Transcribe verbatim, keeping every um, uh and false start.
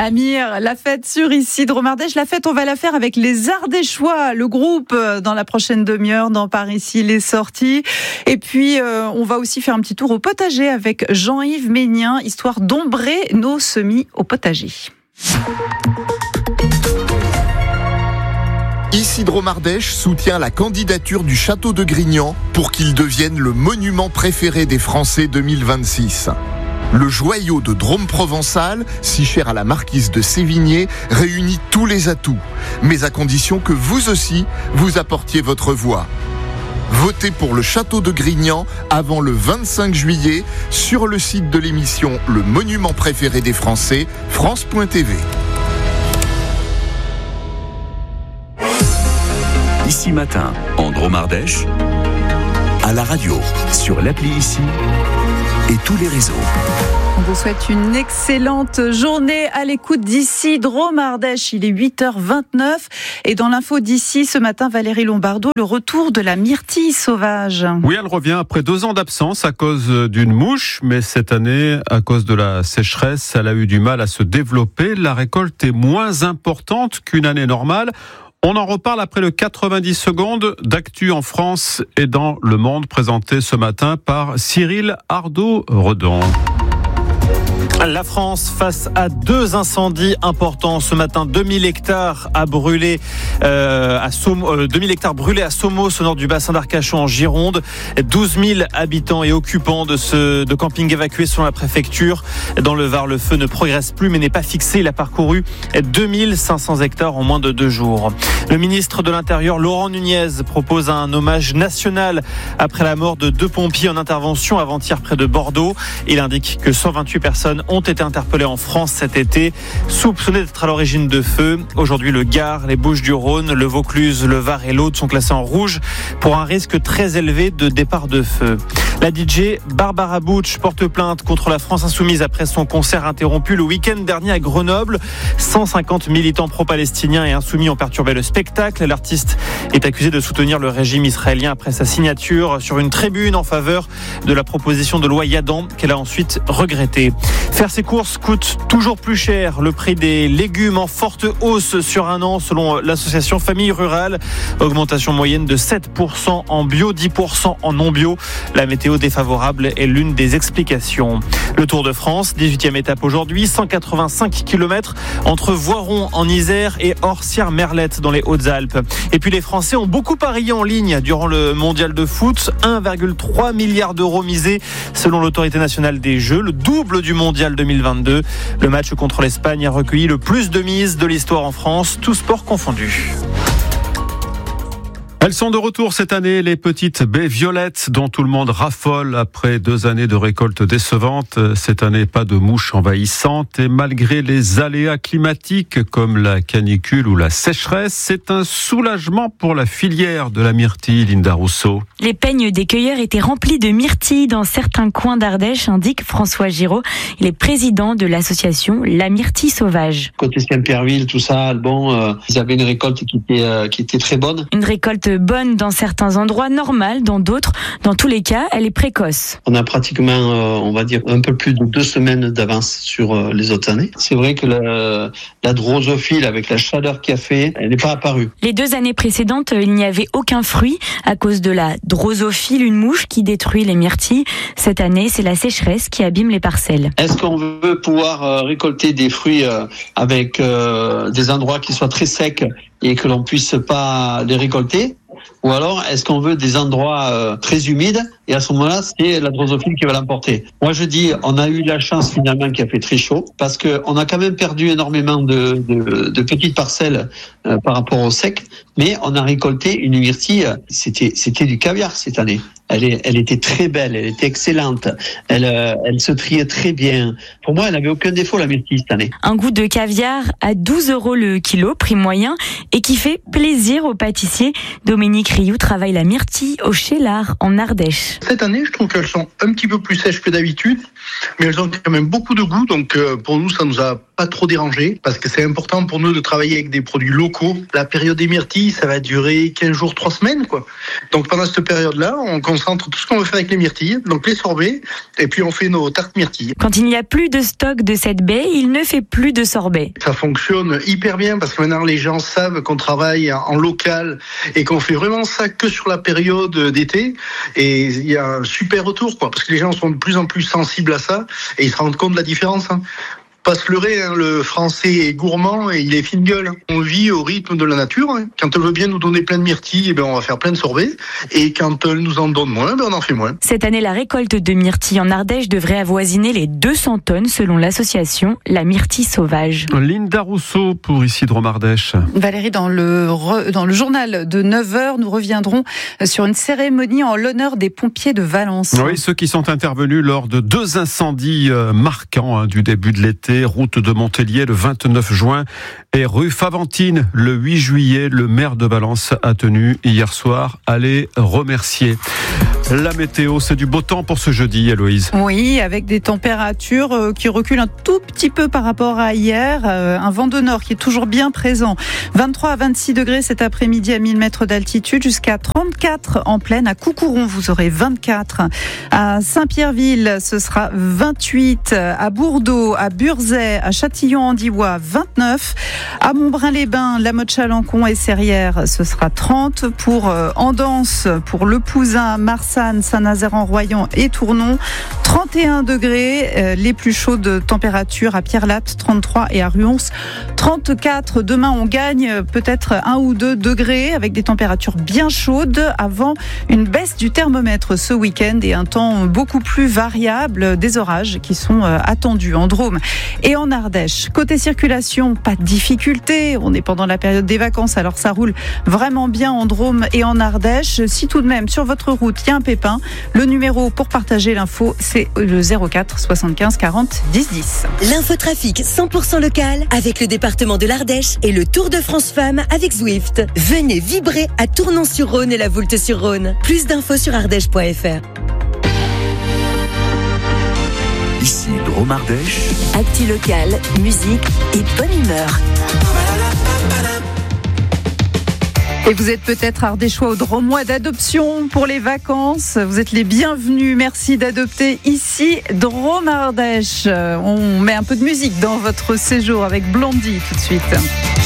Amir, la fête sur ici de Dromardèche. La fête, on va la faire avec les Ardéchois, le groupe, dans la prochaine demi-heure, dans Par ici, les sorties. Et puis, euh, on va aussi faire un petit tour au potager avec Jean-Yves Ménien, histoire d'ombrer nos semis au potager. Ici Dromardèche soutient la candidature du château de Grignan pour qu'il devienne le monument préféré des Français deux mille vingt-six. Le joyau de Drôme provençal, si cher à la marquise de Sévigné, réunit tous les atouts, mais à condition que vous aussi, vous apportiez votre voix. Votez pour le château de Grignan avant le vingt-cinq juillet sur le site de l'émission Le monument préféré des Français, France point T V. Ici matin, en Dromardèche, à la radio, sur l'appli Ici et tous les réseaux. On vous souhaite une excellente journée à l'écoute d'Ici Dromardèche. Il est huit heures vingt-neuf et dans l'info d'Ici ce matin, Valérie Lombardo, le retour de la myrtille sauvage. Oui, elle revient après deux ans d'absence à cause d'une mouche, mais cette année, à cause de la sécheresse, elle a eu du mal à se développer. La récolte est moins importante qu'une année normale. On en reparle après le quatre-vingt-dix secondes d'actu en France et dans le monde, présenté ce matin par Cyril Ardo-Redon. La France face à deux incendies importants ce matin. deux mille hectares à brûler euh, à Somo, euh, deux mille hectares brûlés à Somos au nord du bassin d'Arcachon en Gironde. douze mille habitants et occupants de ce de camping évacués selon la préfecture. Dans le Var, le feu ne progresse plus mais n'est pas fixé. Il a parcouru deux mille cinq cents hectares en moins de deux jours. Le ministre de l'Intérieur, Laurent Nunez, propose un hommage national après la mort de deux pompiers en intervention avant-hier près de Bordeaux. Il indique que cent vingt-huit personnes ont été interpellés en France cet été, soupçonnés d'être à l'origine de feux. Aujourd'hui, le Gard, les Bouches-du-Rhône, le Vaucluse, le Var et l'Aude sont classés en rouge pour un risque très élevé de départ de feu. La D J Barbara Butch porte plainte contre la France Insoumise après son concert interrompu le week-end dernier à Grenoble. cent cinquante militants pro-palestiniens et insoumis ont perturbé le spectacle. L'artiste est accusé de soutenir le régime israélien après sa signature sur une tribune en faveur de la proposition de loi Yadan qu'elle a ensuite regrettée. Faire ses courses coûte toujours plus cher. Le prix des légumes en forte hausse sur un an selon l'association Famille Rurale. Augmentation moyenne de sept pour cent en bio, dix pour cent en non bio. La météo défavorable est l'une des explications. Le Tour de France, dix-huitième étape aujourd'hui, cent quatre-vingt-cinq kilomètres entre Voiron en Isère et Orsières-Merlette dans les Hautes-Alpes. Et puis les Français ont beaucoup parié en ligne durant le mondial de foot. un virgule trois milliard d'euros misés selon l'autorité nationale des Jeux, le double du mondial deux mille vingt-deux. Le match contre l'Espagne a recueilli le plus de mises de l'histoire en France, tous sports confondus. Elles sont de retour cette année, les petites baies violettes dont tout le monde raffole après deux années de récolte décevante. Cette année, pas de mouches envahissantes et malgré les aléas climatiques comme la canicule ou la sécheresse, c'est un soulagement pour la filière de la myrtille, Linda Rousseau. Les peignes des cueilleurs étaient remplis de myrtilles dans certains coins d'Ardèche, indique François Giraud. Il est président de l'association La Myrtille Sauvage. Côté Saint-Pierreville, tout ça, bon, euh, ils avaient une récolte qui était, euh, qui était très bonne. Une récolte bonne dans certains endroits, normale dans d'autres. Dans tous les cas, elle est précoce. On a pratiquement, euh, on va dire, un peu plus de deux semaines d'avance sur euh, les autres années. C'est vrai que la, la drosophile, avec la chaleur qu'il a fait, elle n'est pas apparue. Les deux années précédentes, il n'y avait aucun fruit à cause de la drosophile, une mouche qui détruit les myrtilles. Cette année, c'est la sécheresse qui abîme les parcelles. Est-ce qu'on veut pouvoir euh, récolter des fruits euh, avec euh, des endroits qui soient très secs et que l'on puisse pas les récolter? Ou alors, est-ce qu'on veut des endroits euh, très humides et à ce moment-là, c'est la drosophile qui va l'emporter? Moi, je dis, on a eu la chance finalement qu'il a fait très chaud parce que on a quand même perdu énormément de, de, de petites parcelles euh, par rapport au sec, mais on a récolté une myrtille. C'était, c'était du caviar cette année. Elle, est, elle était très belle, elle était excellente, elle, euh, elle se triait très bien. Pour moi, elle n'avait aucun défaut, la myrtille, cette année. Un goût de caviar à douze euros le kilo, prix moyen, et qui fait plaisir aux pâtissiers. Dominique Rioux travaille la myrtille au Chélard, en Ardèche. Cette année, je trouve qu'elles sont un petit peu plus sèches que d'habitude, mais elles ont quand même beaucoup de goût, donc euh, pour nous, ça nous a pas trop déranger, parce que c'est important pour nous de travailler avec des produits locaux. La période des myrtilles, ça va durer quinze jours, trois semaines, quoi. Donc pendant cette période-là, on concentre tout ce qu'on veut faire avec les myrtilles, donc les sorbets, et puis on fait nos tartes myrtilles. Quand il n'y a plus de stock de cette baie, il ne fait plus de sorbet. Ça fonctionne hyper bien, parce que maintenant les gens savent qu'on travaille en local et qu'on fait vraiment ça que sur la période d'été, et il y a un super retour, quoi, parce que les gens sont de plus en plus sensibles à ça, et ils se rendent compte de la différence, hein. Pas se leurrer, hein, le français est gourmand et il est fine gueule. On vit au rythme de la nature. Hein. Quand elle veut bien nous donner plein de myrtilles, eh ben on va faire plein de sorbets. Et quand elle nous en donne moins, ben on en fait moins. Cette année, la récolte de myrtilles en Ardèche devrait avoisiner les deux cents tonnes selon l'association La Myrtille Sauvage. Linda Rousseau pour Ici-Drôme Ardèche. Valérie, dans le, re, dans le journal de neuf heures, nous reviendrons sur une cérémonie en l'honneur des pompiers de Valence. Oui, ceux qui sont intervenus lors de deux incendies marquants hein, du début de l'été. Route de Montpellier le vingt-neuf juin et rue Faventine le huit juillet. Le maire de Valence a tenu hier soir à les remercier. La météo, c'est du beau temps pour ce jeudi, Héloïse. Oui, avec des températures qui reculent un tout petit peu par rapport à hier. Un vent de nord qui est toujours bien présent. vingt-trois à vingt-six degrés cet après-midi à mille mètres d'altitude, jusqu'à trente-quatre en plaine. À Coucouron, vous aurez vingt-quatre. À Saint-Pierreville, ce sera vingt-huit. À Bourdeaux, à Burzet, à Châtillon-en-Diois, vingt-neuf. À Montbrun-les-Bains, La Motte-Chalancon et Serrières, ce sera trente. Pour Andance, pour Le Pouzin, Marsanne, Saint-Nazaire-en-Royan et Tournon, trente et un degrés. Les plus chaudes températures à Pierre-Latte, trente-trois, et à Ruons, trente-quatre. Demain, on gagne peut-être un ou deux degrés avec des températures bien chaudes avant une baisse du thermomètre ce week-end et un temps beaucoup plus variable, des orages qui sont attendus en Drôme et en Ardèche. Côté circulation, pas de difficulté. On est pendant la période des vacances, alors ça roule vraiment bien en Drôme et en Ardèche. Si tout de même, sur votre route, il y a un pépin, le numéro pour partager l'info, c'est le zéro quatre soixante-quinze quarante dix dix. L'infotrafic cent pour cent local avec le département de l'Ardèche et le Tour de France Femmes avec Zwift. Venez vibrer à Tournon-sur-Rhône et la Voulte-sur-Rhône. Plus d'infos sur ardèche point f r. Ici, Drôme Ardèche. Actu local, musique et bonne humeur. Et vous êtes peut-être ardéchois au Dromois d'adoption pour les vacances. Vous êtes les bienvenus. Merci d'adopter ici Drôme Ardèche. On met un peu de musique dans votre séjour avec Blondie tout de suite.